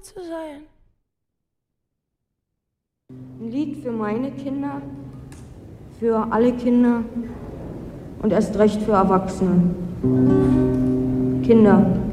zu sein. Ein Lied für meine Kinder, für alle Kinder und erst recht für Erwachsene. Kinder,